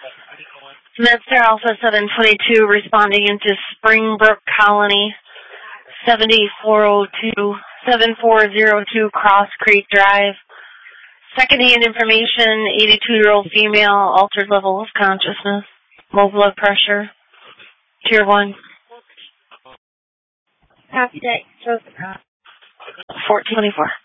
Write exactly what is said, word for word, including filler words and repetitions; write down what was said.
Medster Alpha seven twenty-two responding into Springbrook Colony, seventy-four oh two, seven four oh two Cross Creek Drive. Second-hand information, eighty-two-year-old female, altered level of consciousness, low blood pressure, tier one. Copy that. fourteen twenty-four.